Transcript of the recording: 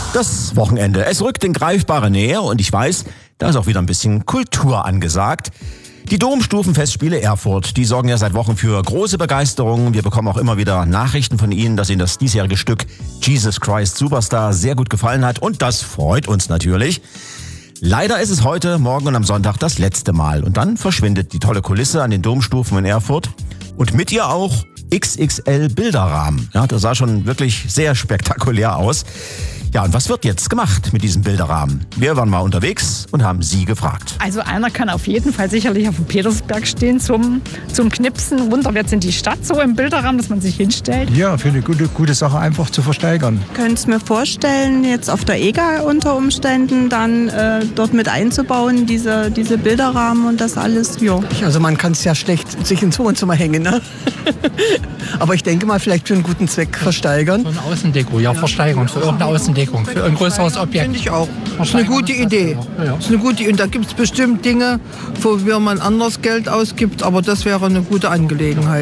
Das Wochenende. Es rückt in greifbare Nähe und ich weiß, da ist auch wieder ein bisschen Kultur angesagt. Die Domstufenfestspiele Erfurt, die sorgen ja seit Wochen für große Begeisterung. Wir bekommen auch immer wieder Nachrichten von Ihnen, dass Ihnen das diesjährige Stück Jesus Christ Superstar sehr gut gefallen hat. Und das freut uns natürlich. Leider ist es heute, morgen und am Sonntag das letzte Mal. Und dann verschwindet die tolle Kulisse an den Domstufen in Erfurt. Und mit ihr auch XXL Bilderrahmen. Ja, das sah schon wirklich sehr spektakulär aus. Ja, und was wird jetzt gemacht mit diesem Bilderrahmen? Wir waren mal unterwegs und haben Sie gefragt. Also einer kann auf jeden Fall sicherlich auf dem Petersberg stehen zum Knipsen. Wunderwert in die Stadt, so im Bilderrahmen, dass man sich hinstellt. Ja, für eine gute Sache einfach zu versteigern. Ich könnte es mir vorstellen, jetzt auf der EGA unter Umständen dann dort mit einzubauen, diese Bilderrahmen und das alles. Jo. Also man kann es ja schlecht sich ins Wohnzimmer hängen, ne? Aber ich denke mal, vielleicht für einen guten Zweck versteigern. Für eine Außendeko, ja, versteigern, für irgendeine Außendeckung, für ein größeres Objekt. Finde ich auch. Das ist eine gute Idee. Das ist eine gute, und da gibt es bestimmt Dinge, wo man anders Geld ausgibt, aber das wäre eine gute Angelegenheit.